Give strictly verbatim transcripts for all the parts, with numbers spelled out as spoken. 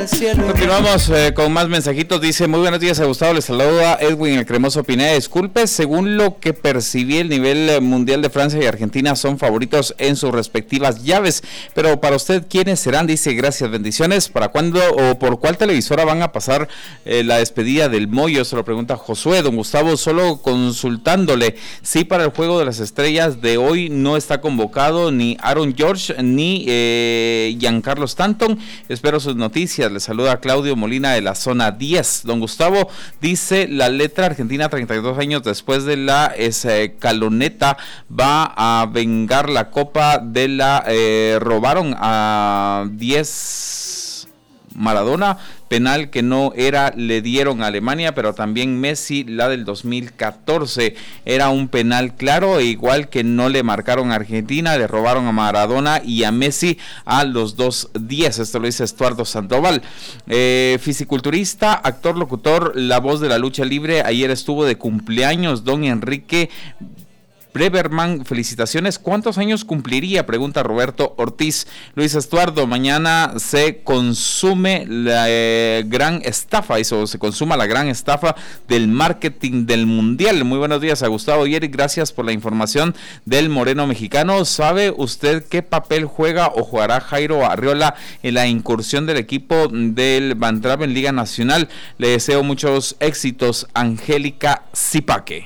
al cielo. Continuamos eh, con más mensajitos. Dice: muy buenos días a Gustavo, les saluda Edwin el Cremoso Pineda. Disculpe, según lo que percibí, el nivel mundial de Francia y Argentina son favoritos en sus respectivas llaves, pero para usted, ¿quiénes serán? Dice: gracias, bendiciones. ¿Para cuándo o por cuál televisora van a pasar eh, la despedida del Moyo? Se lo pregunta Josué. Don Gustavo, solo consultándole, sí, para el Juego de las Estrellas de hoy no está convocado ni Aaron George ni eh, Giancarlo Stanton. Espero sus noticias. Le saluda Claudio Molina de la zona diez. Don Gustavo, dice: la letra argentina treinta y dos años después de la escaloneta va a vengar la copa de la eh, robaron a diez Maradona, penal que no era, le dieron a Alemania, pero también Messi, la del dos mil catorce, era un penal claro, e igual que no le marcaron a Argentina, le robaron a Maradona y a Messi a los dos diez. Esto lo dice Estuardo Sandoval. Eh, fisiculturista, actor, locutor, la voz de la lucha libre, ayer estuvo de cumpleaños don Enrique Breverman, felicitaciones. ¿Cuántos años cumpliría? Pregunta Roberto Ortiz. Luis Estuardo, mañana se consume la eh, gran estafa, eso, se consuma la gran estafa del marketing del mundial. Muy buenos días a Gustavo y Eric, gracias por la información del moreno mexicano. ¿Sabe usted qué papel juega o jugará Jairo Arriola en la incursión del equipo del Bantrap en Liga Nacional? Le deseo muchos éxitos. Angélica Zipaque.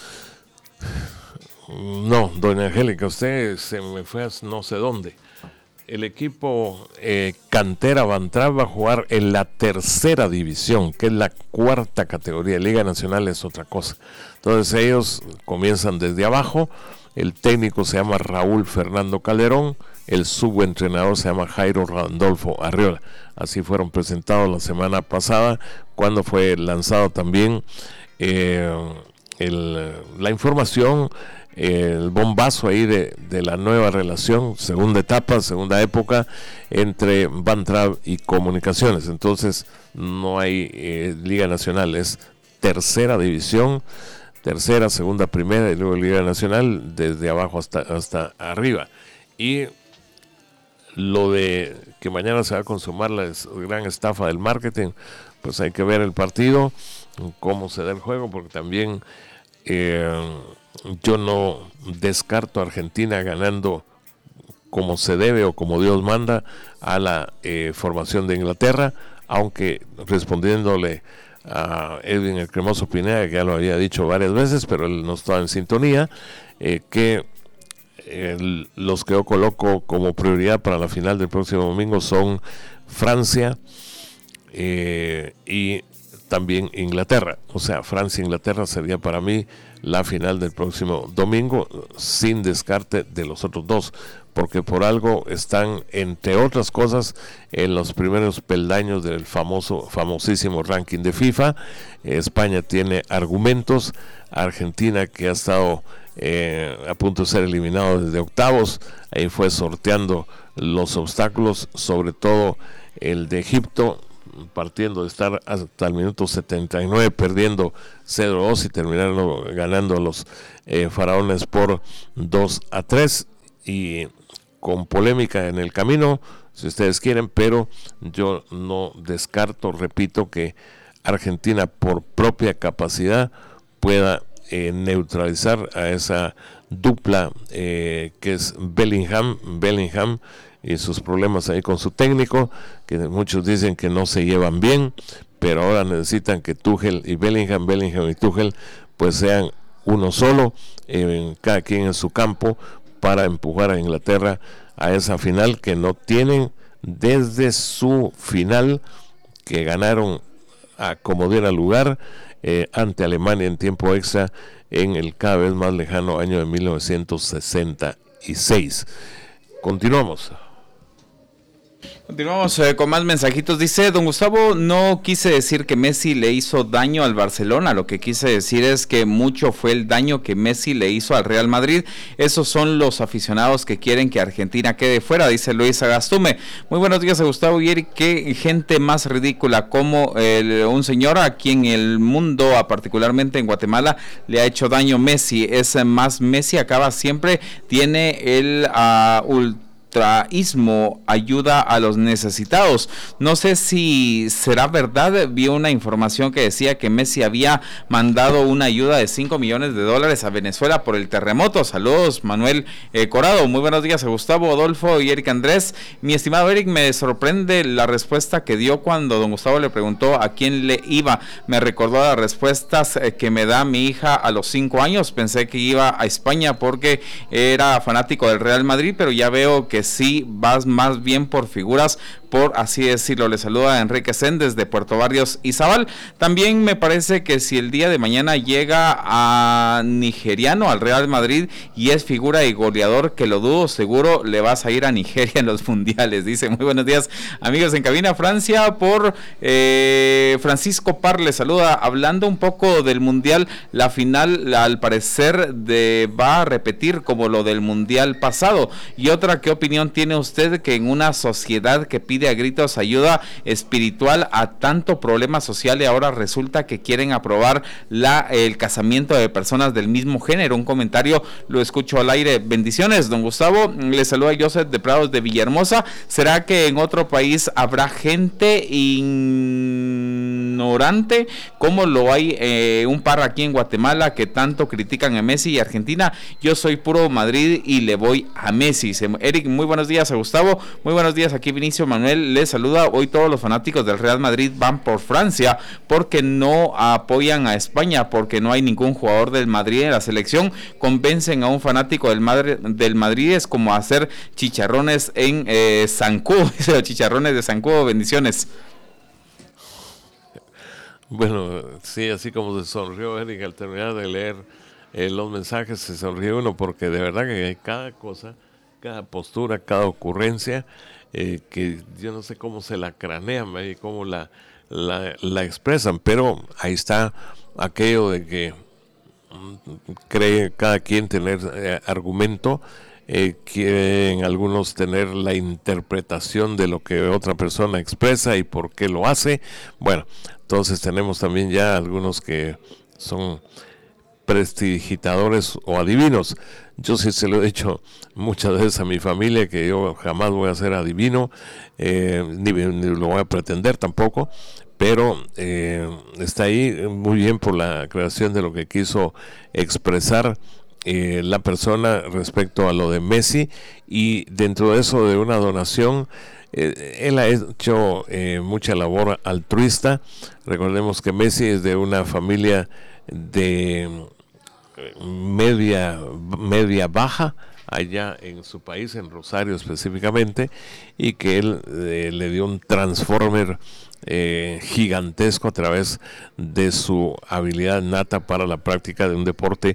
No, doña Angélica, usted se me fue a no sé dónde. El equipo eh, Cantera Bantrap va a jugar en la tercera división, que es la cuarta categoría. Liga Nacional es otra cosa. Entonces ellos comienzan desde abajo. El técnico se llama Raúl Fernando Calderón. El subentrenador se llama Jairo Randolfo Arriola. Así fueron presentados la semana pasada, cuando fue lanzado también eh, el, la información, el bombazo ahí de, de la nueva relación, segunda etapa, segunda época entre Bantrap y Comunicaciones. Entonces no hay eh, Liga Nacional, es tercera división, tercera, segunda, primera y luego Liga Nacional, desde abajo hasta, hasta arriba. Y lo de que mañana se va a consumar la gran estafa del marketing, pues hay que ver el partido, cómo se da el juego, porque también eh, yo no descarto a Argentina ganando como se debe o como Dios manda a la eh, formación de Inglaterra, aunque respondiéndole a Edwin el Cremoso Pineda, que ya lo había dicho varias veces, pero él no estaba en sintonía, eh, que eh, los que yo coloco como prioridad para la final del próximo domingo son Francia eh, y también Inglaterra. O sea, Francia e Inglaterra sería para mí la final del próximo domingo, sin descarte de los otros dos, porque por algo están, entre otras cosas, en los primeros peldaños del famoso, famosísimo ranking de FIFA. España tiene argumentos, Argentina, que ha estado eh, a punto de ser eliminado desde octavos, ahí fue sorteando los obstáculos, sobre todo el de Egipto, partiendo de estar hasta el minuto setenta y nueve perdiendo cero dos y terminando ganando a los eh, faraones por dos a tres, y con polémica en el camino, si ustedes quieren, pero yo no descarto, repito, que Argentina por propia capacidad pueda eh, neutralizar a esa dupla eh, que es Bellingham, Bellingham y sus problemas ahí con su técnico, que muchos dicen que no se llevan bien, pero ahora necesitan que Tuchel y Bellingham, Bellingham y Tuchel, pues sean uno solo, eh, cada quien en su campo, para empujar a Inglaterra a esa final que no tienen desde su final, que ganaron a como diera lugar eh, ante Alemania en tiempo extra en el cada vez más lejano año de mil novecientos sesenta y seis. Continuamos. Continuamos eh, con más mensajitos. Dice: don Gustavo, no quise decir que Messi le hizo daño al Barcelona, lo que quise decir es que mucho fue el daño que Messi le hizo al Real Madrid. Esos son los aficionados que quieren que Argentina quede fuera, dice Luis Agastume. Muy buenos días a Gustavo y Eric. Qué gente más ridícula, como el, un señor a quien el mundo, a particularmente en Guatemala, le ha hecho daño Messi. Es más, Messi acaba siempre, tiene el uh, ultra altruismo ayuda a los necesitados. No sé si será verdad, vi una información que decía que Messi había mandado una ayuda de cinco millones de dólares a Venezuela por el terremoto. Saludos, Manuel eh, Corado. Muy buenos días a Gustavo, Adolfo y Eric Andrés. Mi estimado Eric, me sorprende la respuesta que dio cuando don Gustavo le preguntó a quién le iba. Me recordó las respuestas eh, que me da mi hija a los cinco años. Pensé que iba a España porque era fanático del Real Madrid, pero ya veo que sí vas más bien por figuras, por así decirlo. Le saluda Enrique Sen desde Puerto Barrios Izabal. También me parece que si el día de mañana llega a nigeriano al Real Madrid y es figura y goleador, que lo dudo, seguro le vas a ir a Nigeria en los mundiales. Dice, muy buenos días amigos en cabina. Francia por eh, Francisco Par le saluda. Hablando un poco del mundial, la final al parecer de, va a repetir como lo del mundial pasado. Y otra, ¿qué opinión tiene usted que en una sociedad que pide a gritos ayuda espiritual a tanto problema social y ahora resulta que quieren aprobar la, el casamiento de personas del mismo género? Un comentario lo escucho al aire. Bendiciones, don Gustavo. Le saluda Joseph de Prados de Villahermosa. ¿Será que en otro país habrá gente ignorante como lo hay eh, un par aquí en Guatemala que tanto critican a Messi y Argentina? Yo soy puro Madrid y le voy a Messi. Eric, muy buenos días a Gustavo. Muy buenos días, aquí Vinicio Manuel les saluda. Hoy todos los fanáticos del Real Madrid van por Francia porque no apoyan a España, porque no hay ningún jugador del Madrid en la selección. Convencen a un fanático del Madrid, del Madrid es como hacer chicharrones en eh, Zancudo, chicharrones de Zancudo. Bendiciones. Bueno, sí, así como se sonrió Eric al terminar de leer eh, los mensajes, se sonrió uno porque de verdad que cada cosa, cada postura, cada ocurrencia, eh, que yo no sé cómo se la cranean y cómo la, la, la expresan, pero ahí está aquello de que mm, cree cada quien tener eh, argumento, eh, quieren algunos tener la interpretación de lo que otra persona expresa y por qué lo hace. Bueno, entonces tenemos también ya algunos que son prestidigitadores o adivinos. Yo sí se lo he dicho muchas veces a mi familia que yo jamás voy a ser adivino, eh, ni, ni lo voy a pretender tampoco, pero eh, está ahí muy bien por la creación de lo que quiso expresar eh, la persona respecto a lo de Messi, y dentro de eso de una donación. Eh, él ha hecho eh, mucha labor altruista. Recordemos que Messi es de una familia de media media baja allá en su país, en Rosario específicamente, y que él eh, le dio un transformer eh, gigantesco a través de su habilidad nata para la práctica de un deporte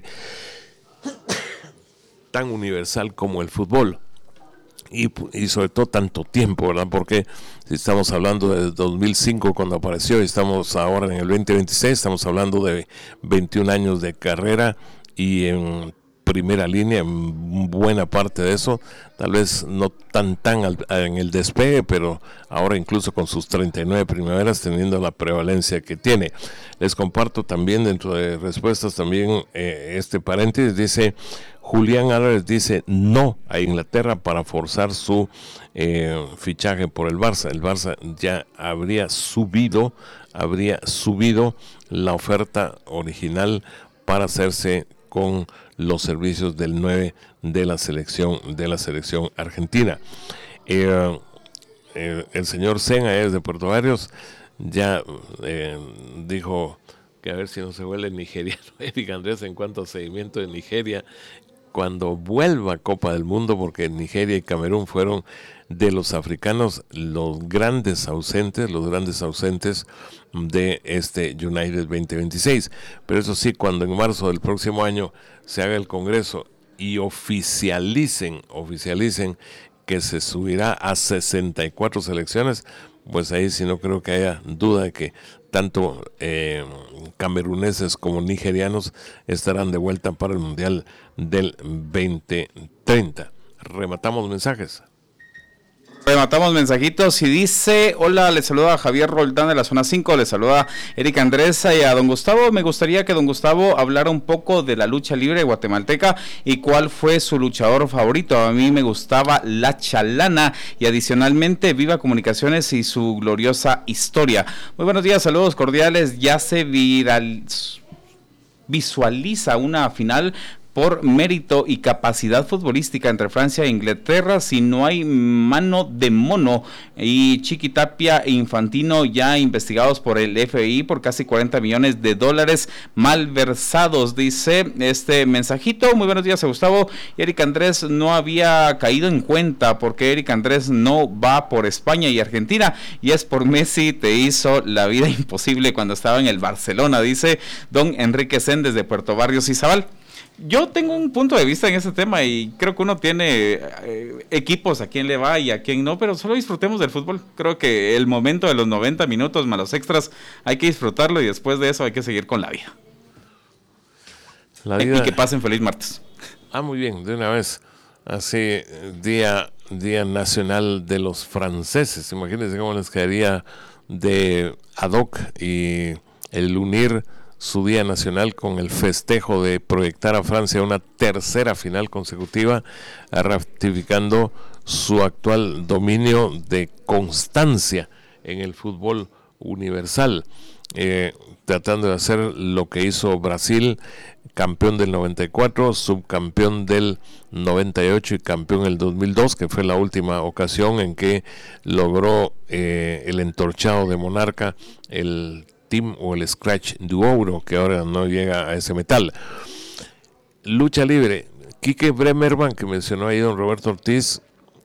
tan universal como el fútbol. Y, y sobre todo tanto tiempo, ¿verdad? Porque si estamos hablando de dos mil cinco cuando apareció y estamos ahora en el veinte veintiséis, estamos hablando de veintiún años de carrera y en primera línea, en buena parte de eso, tal vez no tan tan al, en el despegue, pero ahora incluso con sus treinta y nueve primaveras teniendo la prevalencia que tiene. Les comparto también dentro de respuestas también eh, este paréntesis, dice Julián Álvarez, dice no a Inglaterra para forzar su eh, fichaje por el Barça. El Barça ya habría subido, habría subido la oferta original para hacerse con los servicios del nueve de la selección de la selección argentina. Eh, eh, el señor Sena es de Puerto Barrios, ya eh, dijo que a ver si no se vuelve nigeriano Eric Andrés en cuanto a seguimiento de Nigeria cuando vuelva a Copa del Mundo, porque Nigeria y Camerún fueron de los africanos los grandes ausentes, los grandes ausentes de este United veinte veintiséis. Pero eso sí, cuando en marzo del próximo año se haga el Congreso y oficialicen, oficialicen que se subirá a sesenta y cuatro selecciones, pues ahí sí no creo que haya duda de que tanto eh, cameruneses como nigerianos estarán de vuelta para el Mundial del veinte treinta. Rematamos mensajes. Rematamos mensajitos y dice: hola, le saluda a Javier Roldán de la zona cinco, le saluda Erika Andresa y a don Gustavo. Me gustaría que don Gustavo hablara un poco de la lucha libre guatemalteca y cuál fue su luchador favorito. A mí me gustaba La Chalana y adicionalmente Viva Comunicaciones y su gloriosa historia. Muy buenos días, saludos cordiales. Ya se viral... visualiza una final por mérito y capacidad futbolística entre Francia e Inglaterra. Si no hay mano de mono, y Chiqui Tapia e Infantino ya investigados por el F B I por casi cuarenta millones de dólares malversados, dice este mensajito. Muy buenos días a Gustavo. Eric Andrés no había caído en cuenta porque Eric Andrés no va por España y Argentina y es por Messi. Te hizo la vida imposible cuando estaba en el Barcelona, dice don Enrique Sen desde Puerto Barrios, Izabal. Yo tengo un punto de vista en ese tema y creo que uno tiene eh, equipos a quien le va y a quien no, pero solo disfrutemos del fútbol. Creo que el momento de los noventa minutos más los extras hay que disfrutarlo y después de eso hay que seguir con la vida. La vida... Y que pasen feliz martes. Ah, muy bien, de una vez. Así, día, día nacional de los franceses. Imagínense cómo les caería de ad hoc y el unir su día nacional con el festejo de proyectar a Francia a una tercera final consecutiva, ratificando su actual dominio de constancia en el fútbol universal, eh, tratando de hacer lo que hizo Brasil, campeón del noventa y cuatro, subcampeón del noventa y ocho y campeón del dos mil dos, que fue la última ocasión en que logró eh, el entorchado de Monarca, el Team o el Scratch du Ouro, que ahora no llega a ese metal. Lucha libre, Quique Bremerman, que mencionó ahí don Roberto Ortiz,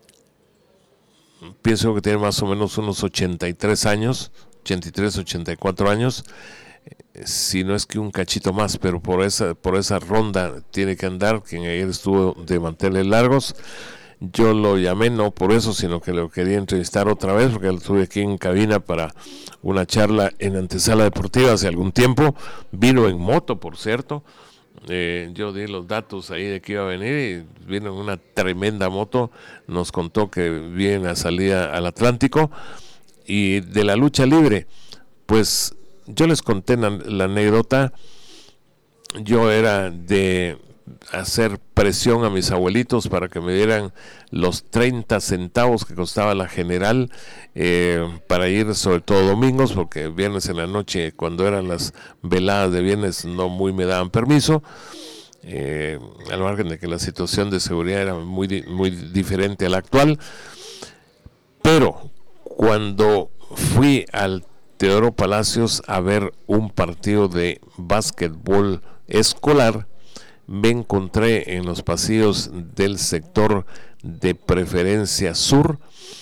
pienso que tiene más o menos unos ochenta y tres años, ochenta y tres, ochenta y cuatro años, si no es que un cachito más, pero por esa, por esa ronda tiene que andar, quien ayer estuvo de manteles largos. Yo lo llamé no por eso, sino que lo quería entrevistar otra vez, porque lo tuve aquí en cabina para una charla en Antesala Deportiva hace algún tiempo. Vino en moto, por cierto. Eh, yo di los datos ahí de que iba a venir y vino en una tremenda moto. Nos contó que viene a salida al Atlántico. Y de la lucha libre, pues yo les conté la, la anécdota. Yo era de hacer presión a mis abuelitos para que me dieran los treinta centavos que costaba la general eh, para ir, sobre todo domingos, porque viernes en la noche, cuando eran las veladas de viernes, no muy me daban permiso, eh, al margen de que la situación de seguridad era muy, muy diferente a la actual. Pero cuando fui al Teodoro Palacios a ver un partido de básquetbol escolar, me encontré en los pasillos del sector de preferencia sur,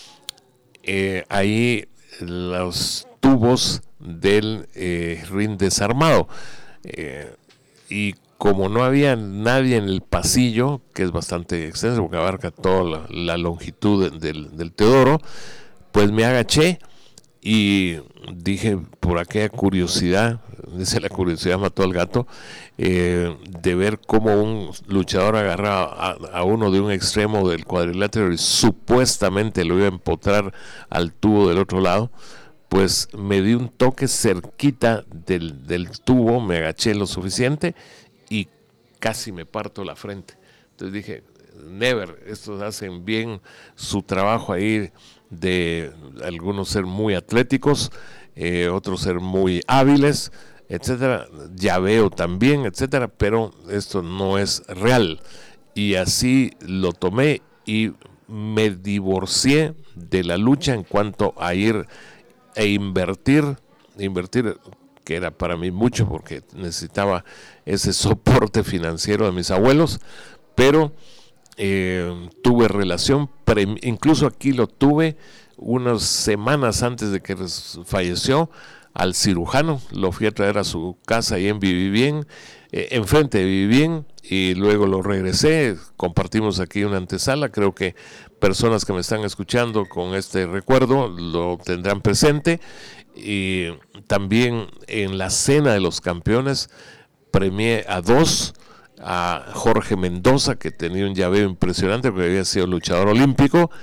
eh, ahí los tubos del eh, ring desarmado, eh, y como no había nadie en el pasillo, que es bastante extenso porque abarca toda la, la longitud del, del Teodoro, pues me agaché y dije, por aquella curiosidad, dice la curiosidad mató al gato, eh, de ver cómo un luchador agarraba a, a uno de un extremo del cuadrilátero y supuestamente lo iba a empotrar al tubo del otro lado, pues me di un toque cerquita del, del tubo, me agaché lo suficiente y casi me parto la frente. Entonces dije, never, estos hacen bien su trabajo ahí, de algunos ser muy atléticos, eh, otros ser muy hábiles, etcétera, llaveo también, etcétera, pero esto no es real. Y así lo tomé y me divorcié de la lucha en cuanto a ir e invertir, invertir, que era para mí mucho porque necesitaba ese soporte financiero de mis abuelos, pero Eh, tuve relación, pre- incluso aquí lo tuve unas semanas antes de que falleció, al cirujano, lo fui a traer a su casa ahí en Vivibien, eh, enfrente de Vivibien, y luego lo regresé, compartimos aquí una antesala. Creo que personas que me están escuchando con este recuerdo lo tendrán presente, y también en la cena de los campeones premié a dos, a Jorge Mendoza, que tenía un llaveo impresionante porque había sido luchador olímpico,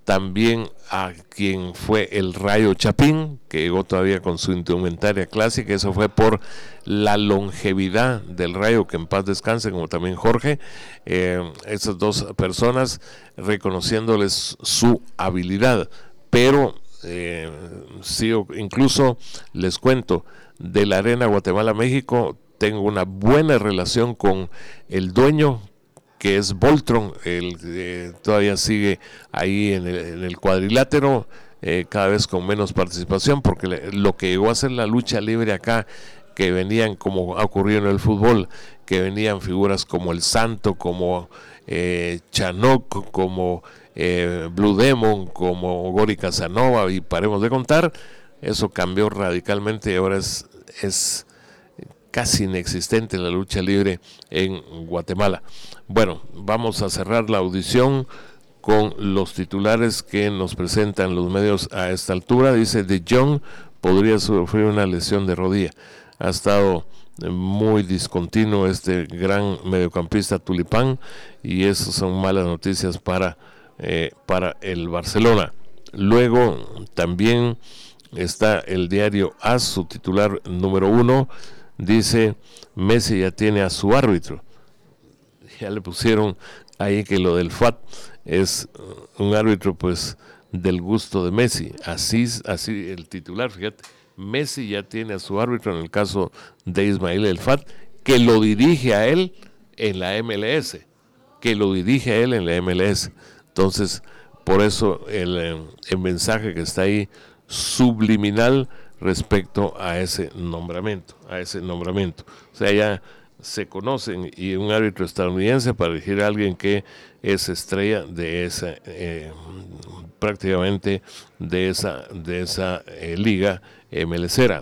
también a quien fue el Rayo Chapín, que llegó todavía con su indumentaria clásica. Eso fue por la longevidad del Rayo, que en paz descanse, como también Jorge. Eh, esas dos personas reconociéndoles su habilidad, pero eh, sí, incluso les cuento, de la Arena Guatemala México tengo una buena relación con el dueño, que es Voltron. Él eh, todavía sigue ahí en el, en el cuadrilátero, eh, cada vez con menos participación, porque le, lo que llegó a ser la lucha libre acá, que venían, como ha ocurrido en el fútbol, que venían figuras como el Santo, como eh, Chanok, como eh, Blue Demon, como Gori Casanova, y paremos de contar. Eso cambió radicalmente y ahora es, es casi inexistente la lucha libre en Guatemala. Bueno, vamos a cerrar la audición con los titulares que nos presentan los medios a esta altura. Dice: De Jong podría sufrir una lesión de rodilla. Ha estado muy discontinuo este gran mediocampista tulipán, y eso son malas noticias para, eh, para el Barcelona. Luego también está el diario AS, su titular número uno, dice: Messi ya tiene a su árbitro. Ya le pusieron ahí que lo del F A T es un árbitro pues del gusto de Messi. Así, así el titular, fíjate, Messi ya tiene a su árbitro en el caso de Ismail El F A T, que lo dirige a él en la M L S, que lo dirige a él en la M L S. Entonces, por eso el, el mensaje que está ahí subliminal respecto a ese nombramiento, a ese nombramiento. O sea, ya se conocen, y un árbitro estadounidense para elegir a alguien que es estrella de esa, eh, prácticamente de esa, de esa eh, liga MLCera,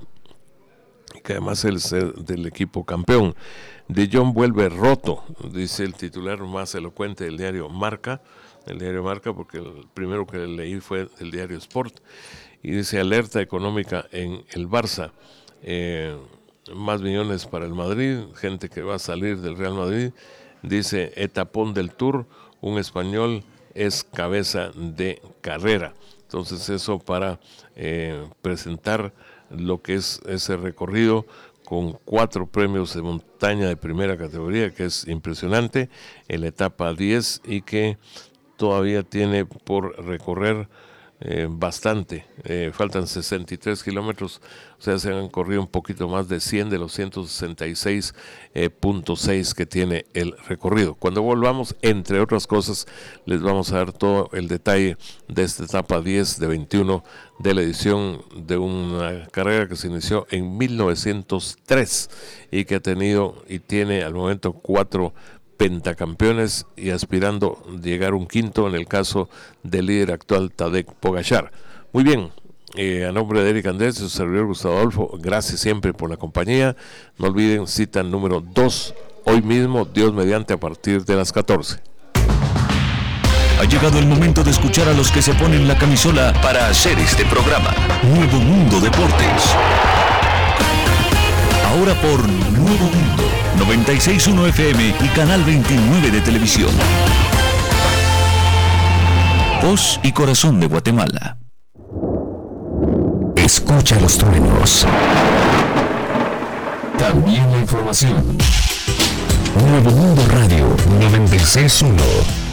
que además es el del equipo campeón. De Jong vuelve roto, dice el titular más elocuente del diario Marca, el diario Marca, porque el primero que leí fue el diario Sport, y dice: alerta económica en el Barça, eh, más millones para el Madrid, gente que va a salir del Real Madrid. Dice: etapón del Tour, un español es cabeza de carrera. Entonces eso para eh, presentar lo que es ese recorrido, con cuatro premios de montaña de primera categoría, que es impresionante, en la etapa diez, y que todavía tiene por recorrer Eh, bastante, eh, faltan sesenta y tres kilómetros, o sea, se han corrido un poquito más de cien de los ciento sesenta y seis punto seis que tiene el recorrido. Cuando volvamos, entre otras cosas, les vamos a dar todo el detalle de esta etapa diez de veintiuno de la edición de una carrera que se inició en mil novecientos tres y que ha tenido y tiene al momento cuatro pentacampeones, y aspirando a llegar un quinto en el caso del líder actual Tadej Pogačar. Muy bien, eh, a nombre de Eric Andrés, su servidor Gustavo Adolfo, gracias siempre por la compañía. No olviden, cita número dos, hoy mismo, Dios mediante, a partir de las catorce. Ha llegado el momento de escuchar a los que se ponen la camisola para hacer este programa. Nuevo Mundo Deportes. Ahora por Nuevo Mundo, noventa y seis punto uno F M y Canal veintinueve de televisión. Voz y corazón de Guatemala. Escucha los truenos. También la información. Nuevo Mundo Radio noventa y seis punto uno.